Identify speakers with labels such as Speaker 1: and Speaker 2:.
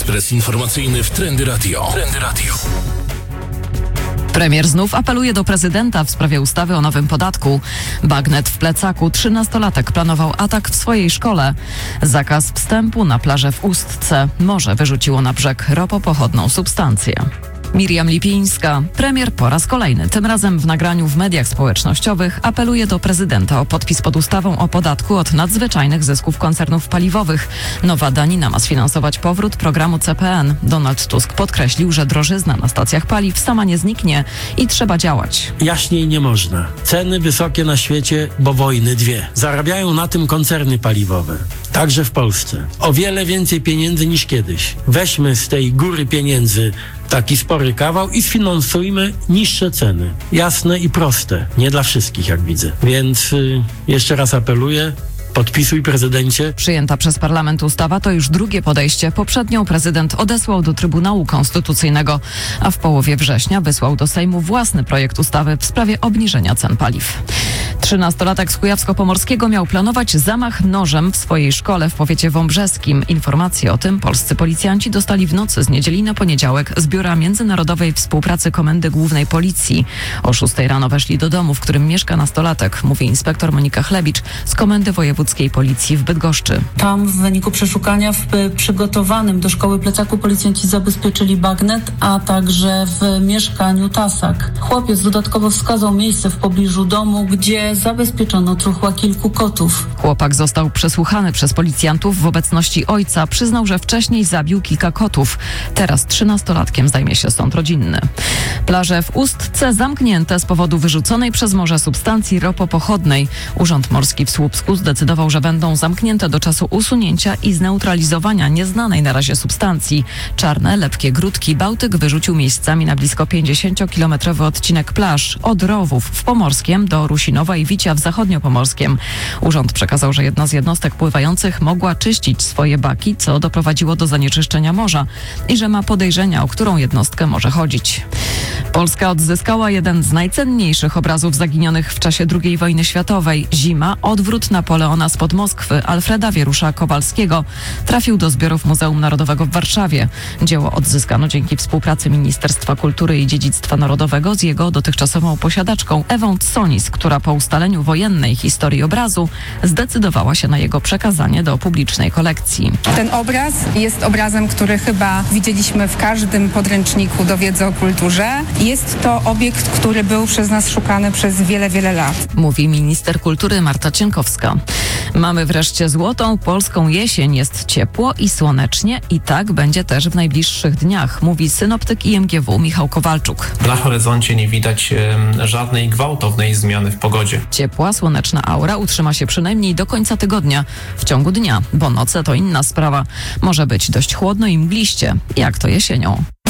Speaker 1: Ekspres informacyjny w Trendy Radio.
Speaker 2: Premier znów apeluje do prezydenta w sprawie ustawy o nowym podatku. Bagnet w plecaku. 13-latek planował atak w swojej szkole. Zakaz wstępu na plażę w Ustce. Morze wyrzuciło na brzeg ropopochodną substancję. Miriam Lipińska. Premier po raz kolejny, tym razem w nagraniu w mediach społecznościowych, apeluje do prezydenta o podpis pod ustawą o podatku od nadzwyczajnych zysków koncernów paliwowych. Nowa danina ma sfinansować powrót programu CPN. Donald Tusk podkreślił, że drożyzna na stacjach paliw sama nie zniknie i trzeba działać.
Speaker 3: Jaśniej nie można. Ceny wysokie na świecie, bo wojny dwie. Zarabiają na tym koncerny paliwowe. Także w Polsce. O wiele więcej pieniędzy niż kiedyś. Weźmy z tej góry pieniędzy taki spory kawał i sfinansujmy niższe ceny. Jasne i proste. Nie dla wszystkich, jak widzę. Więc jeszcze raz apeluję. Podpisuj, prezydencie.
Speaker 2: Przyjęta przez parlament ustawa to już drugie podejście. Poprzednią prezydent odesłał do Trybunału Konstytucyjnego, a w połowie września wysłał do Sejmu własny projekt ustawy w sprawie obniżenia cen paliw. 13-latek z Kujawsko-Pomorskiego miał planować zamach nożem w swojej szkole w powiecie wąbrzeskim. Informacje o tym polscy policjanci dostali w nocy z niedzieli na poniedziałek z Biura Międzynarodowej Współpracy Komendy Głównej Policji. O 6 rano weszli do domu, w którym mieszka nastolatek, mówi inspektor Monika Chlebicz z Komendy Wojewódzkiej Policji w Bydgoszczy.
Speaker 4: Tam w wyniku przeszukania w przygotowanym do szkoły plecaku policjanci zabezpieczyli bagnet, a także w mieszkaniu tasak. Chłopiec dodatkowo wskazał miejsce w pobliżu domu, gdzie zabezpieczono truchła kilku kotów.
Speaker 2: Chłopak został przesłuchany przez policjantów w obecności ojca. Przyznał, że wcześniej zabił kilka kotów. Teraz 13-latkiem zajmie się sąd rodzinny. Plaże w Ustce zamknięte z powodu wyrzuconej przez morze substancji ropopochodnej. Urząd Morski w Słupsku zdecydował, że będą zamknięte do czasu usunięcia i zneutralizowania nieznanej na razie substancji. Czarne, lepkie grudki Bałtyk wyrzucił miejscami na blisko 50-kilometrowy odcinek plaż od Rowów w Pomorskiem do Rusinowa i Wicia w Zachodniopomorskiem. Urząd przekazał, że jedna z jednostek pływających mogła czyścić swoje baki, co doprowadziło do zanieczyszczenia morza i że ma podejrzenia, o którą jednostkę może chodzić. Polska odzyskała jeden z najcenniejszych obrazów zaginionych w czasie II wojny światowej. Zima, odwrót Napoleona spod Moskwy Alfreda Wierusza-Kowalskiego trafił do zbiorów Muzeum Narodowego w Warszawie. Dzieło odzyskano dzięki współpracy Ministerstwa Kultury i Dziedzictwa Narodowego z jego dotychczasową posiadaczką Ewą Tsonis, która po ustaleniu wojennej historii obrazu zdecydowała się na jego przekazanie do publicznej kolekcji.
Speaker 5: Ten obraz jest obrazem, który chyba widzieliśmy w każdym podręczniku do wiedzy o kulturze. Jest to obiekt, który był przez nas szukany przez wiele, wiele lat.
Speaker 2: Mówi minister kultury Marta Cienkowska. Mamy wreszcie złotą polską jesień. Jest ciepło i słonecznie i tak będzie też w najbliższych dniach, mówi synoptyk IMGW Michał Kowalczuk.
Speaker 6: Na horyzoncie nie widać żadnej gwałtownej zmiany w pogodzie.
Speaker 2: Ciepła, słoneczna aura utrzyma się przynajmniej do końca tygodnia. W ciągu dnia, bo noce to inna sprawa. Może być dość chłodno i mgliście, jak to jesienią.